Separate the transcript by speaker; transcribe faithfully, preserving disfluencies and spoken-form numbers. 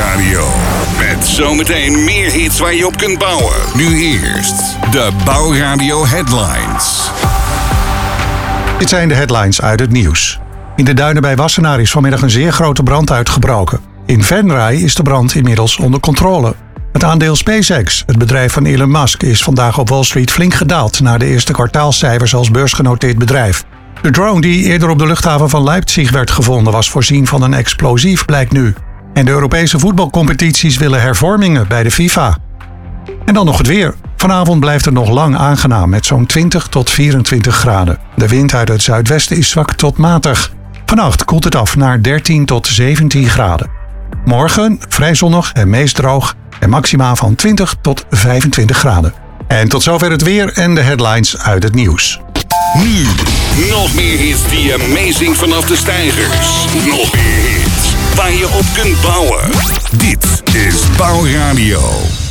Speaker 1: Bouwradio. Met zometeen meer hits waar je op kunt bouwen. Nu eerst de Bouwradio Headlines.
Speaker 2: Dit zijn de headlines uit het nieuws. In de duinen bij Wassenaar is vanmiddag een zeer grote brand uitgebroken. In Venray is de brand inmiddels onder controle. Het aandeel SpaceX, het bedrijf van Elon Musk, is vandaag op Wall Street flink gedaald naar de eerste kwartaalcijfers als beursgenoteerd bedrijf. De drone die eerder op de luchthaven van Leipzig werd gevonden was voorzien van een explosief, blijkt nu. En de Europese voetbalcompetities willen hervormingen bij de FIFA. En dan nog het weer. Vanavond blijft het nog lang aangenaam met zo'n twintig tot vierentwintig graden. De wind uit het zuidwesten is zwak tot matig. Vannacht koelt het af naar dertien tot zeventien graden. Morgen vrij zonnig en meest droog en maxima van twintig tot vijfentwintig graden. En tot zover het weer en de headlines uit het nieuws.
Speaker 1: Nu, nog meer hits die amazing vanaf de steigers. Nog meer hits waar je op kunt bouwen. Dit is Bouwradio.